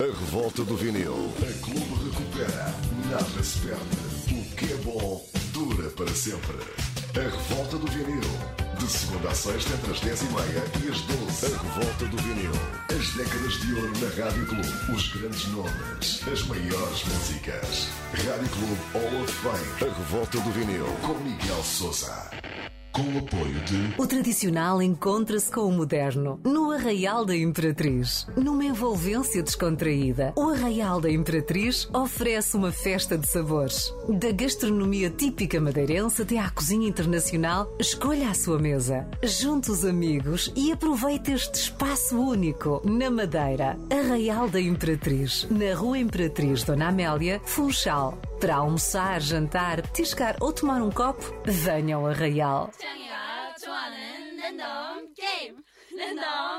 A revolta do vinil. A Clube recupera. Nada se perde. O que é bom dura para sempre. A revolta do vinil. De segunda a sexta, entre as 10h30 e as 12. A revolta do vinil. As décadas de ouro na Rádio Clube. Os grandes nomes. As maiores músicas. Rádio Clube Hall of Fame. A revolta do vinil. Com Miguel Sousa. Com o apoio de... O tradicional encontra-se com o moderno no Arraial da Imperatriz, numa envolvência descontraída. O Arraial da Imperatriz oferece uma festa de sabores. Da gastronomia típica madeirense até à cozinha internacional, escolha a sua mesa, junte os amigos e aproveite este espaço único na Madeira. Arraial da Imperatriz, na Rua Imperatriz Dona Amélia, Funchal. Para almoçar, jantar, petiscar ou tomar um copo, venha ao Arraial. 창이가 좋아하는 랜덤 게임 랜덤